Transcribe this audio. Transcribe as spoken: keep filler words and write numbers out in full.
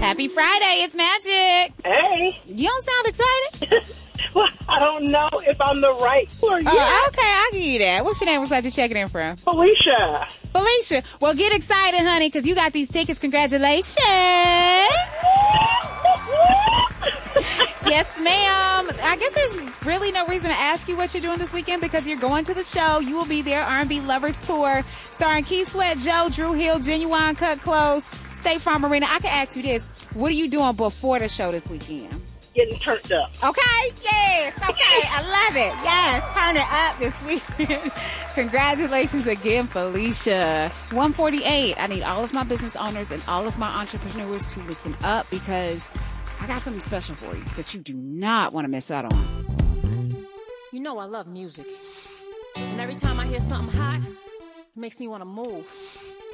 Happy Friday. It's Magic. Hey. You don't sound excited. Well, I don't know if I'm the right one. Oh, yeah. Okay, I'll give you that. What's your name? What's that you checking in from? Felicia. Felicia. Well, get excited, honey, because you got these tickets. Congratulations. Yes, ma'am. I guess there's really no reason to ask you what you're doing this weekend because you're going to the show. You will be there, R and B Lovers Tour, starring Keith Sweat, Joe, Drew Hill, Genuine Cut Close, State Farm Arena. I can ask you this. What are you doing before the show this weekend? Getting turned up. Okay, yes, okay, I love it. Yes, turn it up this weekend. Congratulations again, Felicia. one forty-eight, I need all of my business owners and all of my entrepreneurs to listen up because I got something special for you that you do not want to miss out on. You know I love music. And every time I hear something hot, it makes me want to move.